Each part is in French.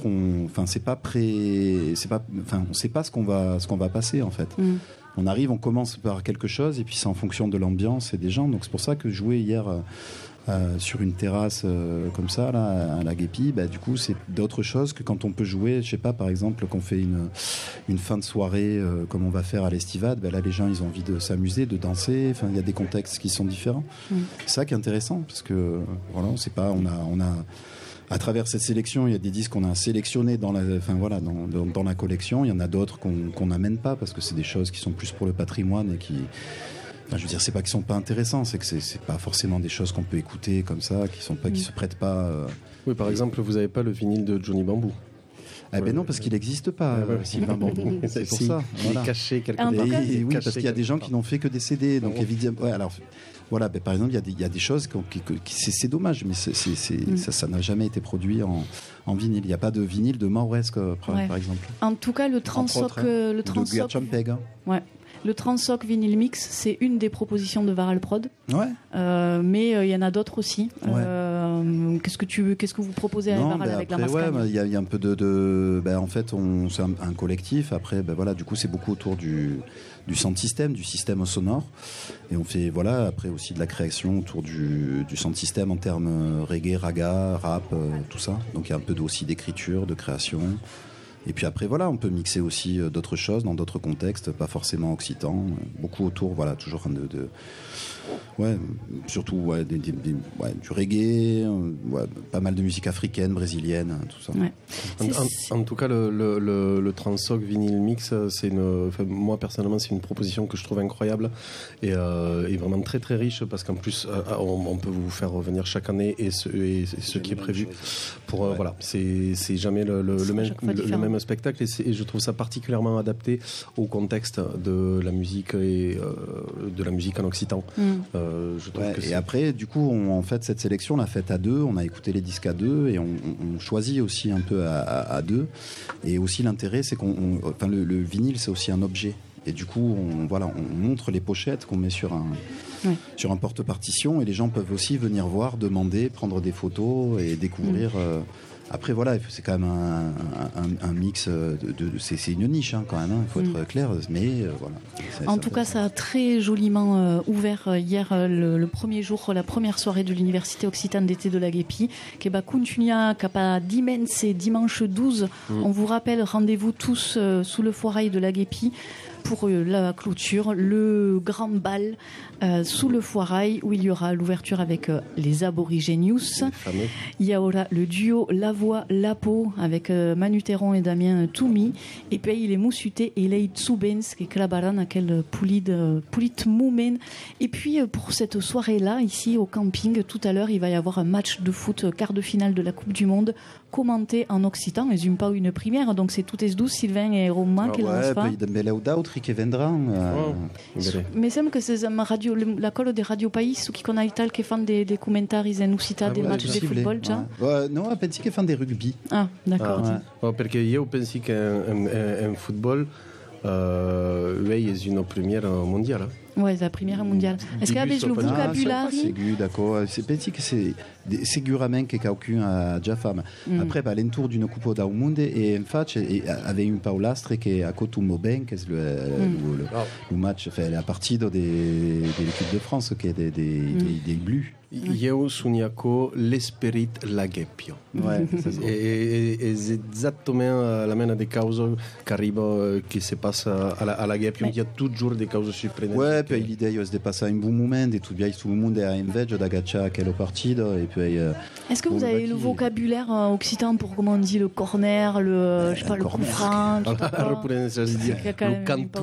on sait pas ce qu'on va passer en fait. On arrive, on commence par quelque chose et puis c'est en fonction de l'ambiance et des gens. Donc c'est pour ça que jouer hier sur une terrasse comme ça là à la Guépie, du coup c'est d'autres choses que quand on peut jouer, je sais pas, par exemple qu'on fait une fin de soirée comme on va faire à l'Estivade, là les gens ils ont envie de s'amuser, de danser, enfin il y a des contextes qui sont différents. C'est ça qui est intéressant parce que voilà, on sait pas, on a à travers cette sélection, il y a des disques qu'on a sélectionnés dans la collection. Il y en a d'autres qu'on n'amène pas parce que c'est des choses qui sont plus pour le patrimoine et qui, je veux dire, c'est pas qu'ils sont pas intéressants, c'est que c'est pas forcément des choses qu'on peut écouter comme ça, qui se prêtent pas. Oui, par exemple, vous avez pas le vinyle de Johnny Bamboo. Non, parce qu'il n'existe pas, Sylvain Bambou. C'est pour ça. Il est caché quelque part. Oui, parce qu'il y a des gens qui n'ont fait que des CD. Donc évidemment, alors voilà, par exemple, il y a des choses c'est dommage, mais ça n'a jamais été produit en vinyle. Il n'y a pas de vinyle de Mauresque, par exemple. En tout cas, le Transoc, de Gertjan Peg. Ouais. Le Transoc Vinyl Mix, c'est une des propositions de Varal Prod. Ouais. Mais il y en a d'autres aussi. Ouais. Qu'est-ce que vous proposez à Varal avec la Mascagne? Il y a un peu en fait, c'est un collectif. Après, du coup, c'est beaucoup autour du sound system, du système sonore. Et on fait, après aussi de la création autour du sound system en termes reggae, raga, rap, tout ça. Donc il y a un peu aussi d'écriture, de création. Et puis après, on peut mixer aussi d'autres choses dans d'autres contextes, pas forcément occitans. Beaucoup autour, toujours surtout du reggae, pas mal de musique africaine, tout ça. Ouais. En tout cas, le Transoc Vinyl Mix, moi personnellement, c'est une proposition que je trouve incroyable et vraiment très très riche parce qu'en plus, on peut vous faire revenir chaque année et ce qui est prévu pour c'est jamais le même spectacle et je trouve ça particulièrement adapté au contexte de la musique et de la musique en occitan. Je trouve que et après, du coup, en fait, cette sélection, on l'a faite à deux. On a écouté les disques à deux et on choisit aussi un peu à deux. Et aussi, l'intérêt, c'est le vinyle, c'est aussi un objet. Et du coup, on montre les pochettes qu'on met sur un porte-partition et les gens peuvent aussi venir voir, demander, prendre des photos et découvrir. Après, c'est quand même un mix c'est une niche quand même, il faut être clair, mais voilà. En tout cas, ça a très joliment ouvert hier le premier jour, la première soirée de l'Université Occitane d'été de la Guépie, qui est Kuntunia, Kappa Dimen, c'est dimanche 12. On vous rappelle, rendez-vous tous sous le foirail de la Guépie pour la clôture, le grand bal sous le foirail où il y aura l'ouverture avec les Aborigenius. Il y aura le duo La Voix, La Peau avec Manu Théron et Damien Toumi. Et puis les Moussuté et les Tsubens qui est Klabaran à quel Poulit Moumen. Et puis pour cette soirée-là, ici au camping, tout à l'heure, il va y avoir un match de foot quart de finale de la Coupe du Monde commenté en occitan, et pas une première, donc c'est tout es douce, Sylvain et Romain qui lancent pas. Che vendrà. Mi sembra che sia la colla di Radio País qui connaît tal che fanno dei commentaries in uscita dei match di football già? No, pensi che fanno dei rugby. Ah, d'accord. Perché io penso che in football lei è una première mondiale. Ouais, la première mondiale. Est-ce qu'il y a le vocabulaire? D'accord. Pensi che sicuramente che qualcuno ha già fatto. Après, l'entour d'une Coupe del Mondo e infatti avait un Paulastre che ha cotumo ben che le match, la partita dell'équipe de France che è dei blu. Io sognaco l'esprit la Guépio. Ouais, è esattamente la mena di cause che arriva che si passa alla Guépio. Il y a toujours des causes surprenantes. Ouais, puis l'idée è di passare un bon moment et tout bien tout le monde a inveja da gaccia quelle partita et puis Est-ce que vous avez le vocabulaire occitan pour comment on dit le corner, le coup franc, le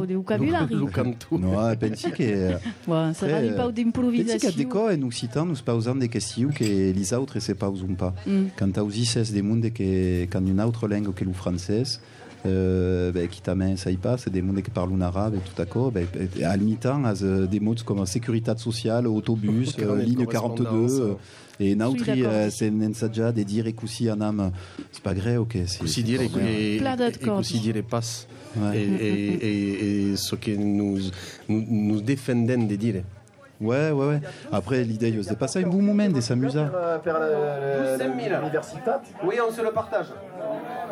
canto. No, pensi che ça va pas d'improvisation. Pensi che deco en occitan nous pausam de questions que les autres se pausum pas. Quand ausis des mondes que quand une autre langue que le français qui t'amène ça y passe, des mondes qui parlent en arabe et tout d'accord, à mi-temps des mots comme sécurité sociale, autobus, ligne 42 et nautri c'est n'ensaja des dire et coussi anam c'est pas grave, OK, c'est coussi dire et coussi dire passe et ce que nous défendons de dire. Ouais. Après, l'idée, c'est pas ça un bon moment de s'amuser. Faire l'université. Oui, on se le partage.